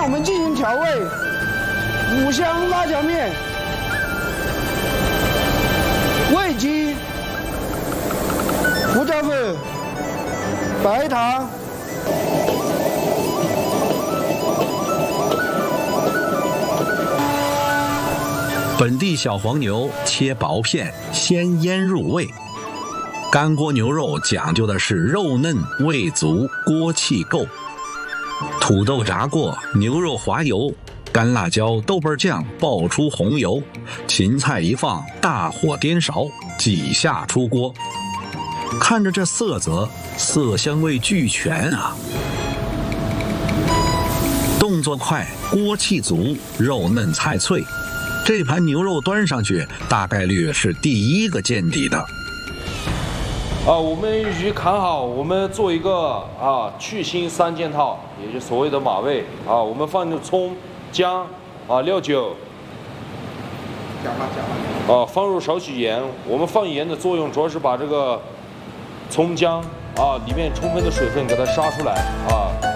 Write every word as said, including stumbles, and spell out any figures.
我们进行调味，五香辣椒面、味鸡、胡椒粉、白糖。 本地小黄牛切薄片，先腌入味。干锅牛肉讲究的是肉嫩、味足、锅气够。土豆炸过，牛肉滑油，干辣椒、豆瓣酱爆出红油，芹菜一放，大火颠勺，几下出锅。看着这色泽，色香味俱全啊！动作快，锅气足，肉嫩菜脆。 这盘牛肉端上去，大概率是第一个见底的。 啊，我们鱼砍好，我们做一个啊去腥三件套，也就是所谓的马味啊。我们放葱、姜啊、料酒， 加吧加吧。 啊，放入少许盐。我们放盐的作用主要是把这个葱姜啊里面充分的水分给它杀出来啊。